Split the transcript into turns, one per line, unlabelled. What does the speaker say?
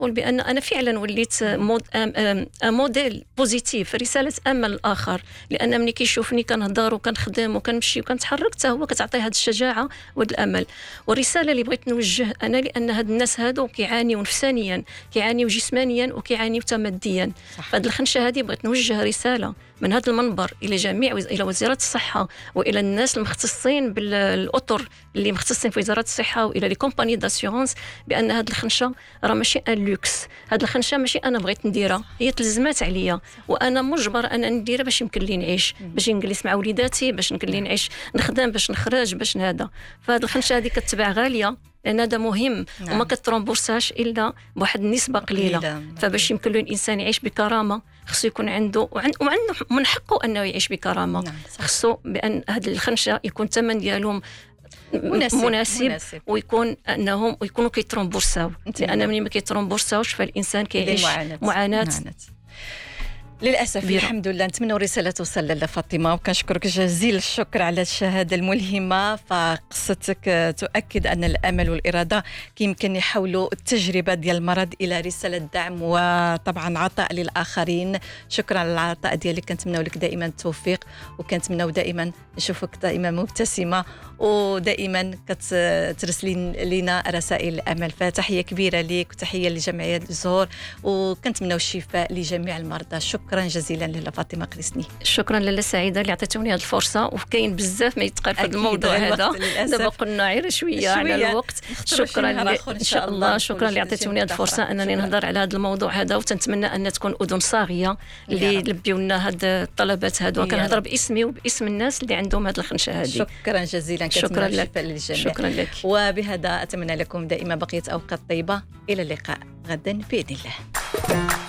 نقول بأن أنا فعلا وليت موديل بوزيتيف، رسالة أمل للآخر، لأن ملي كيشوفني كنهضر وكنخدم وكنمشي وكنتحرك حتى هو كتعطيه هذه الشجاعة وهذا الأمل. والرسالة اللي بغيت نوجه أنا، لأن هاد الناس هادو كيعانيو نفسانيا، كيعانيو جسمانيا وكيعانيو ماديا. فهاد الخنشة هذه بغيت نوجه رسالة من هذا المنبر إلى وزارة الصحة وإلى الناس المختصين بالأطر اللي مختصين في وزارة الصحة وإلى لي كومباني داسيورونس، بأن هذه الخنشة راه ماشي ان لوكس. هذه الخنشة ماشي أنا بغيت نديرها، هي تلزمات عليا وأنا مجبر أنا نديرها باش يمكن لي نعيش، باش نجلس مع وليداتي، باش يمكن لي نعيش، نخدم، باش نخرج، باش هذا. فهذه الخنشة هذه كتباع غالية لأن هذا مهم. وما كترومبورساش إلا بواحد النسبة قليلة. فباش يمكن له الإنسان يعيش بكرامة خصو يكون عنده وعنده من حقه أنه يعيش بكرامة. خصو بأن هذه الخنشة يكون الثمن ديالهم مناسب ويكون أنهم يكونوا كيترومبورساو، لأن ملي ما كيترومبورساوش فالإنسان كيعيش معاناة.
للأسف. الحمد لله. نتمنى رسالة توصل لفاطمة، وكنشكرك جزيل الشكر على الشهادة الملهمة. فقصتك تؤكد أن الأمل والإرادة يمكن يحولوا التجربة ديال المرض إلى رسالة دعم وطبعا عطاء للآخرين. شكرا على العطاء ديالك، كنتمنى لك دائما التوفيق، وكنتمنى دائما نشوفك دائما مبتسمة ودائما كترسلين لنا رسائل الأمل. فتحية كبيرة لك وتحية لجمعية الزهور، وكنتمنى الشفاء لجميع المرضى. شكرا جزيلا لاله فاطمه قريسني.
شكرا لاله سعيده اللي عطيتوني هذه الفرصه، وكاين بزاف ما يتقال في الموضوع هذا، دابا قلنا غير شويه على الوقت. شكرا ان شاء الله. شكرا اللي عطيتوني هذه الفرصه انني نهضر على هذا الموضوع هذا، وتنتمنى ان تكون اذن صاغيه اللي يلبيو لنا هاد الطلبات هادو. كنهضر باسمي وباسم الناس اللي عندهم هذه الخنشه هذه.
شكرا جزيلا.
شكرا لك.
شكرا لك. وبهذا اتمنى لكم دائما بقيه اوقات طيبه. الى اللقاء غدا باذن الله.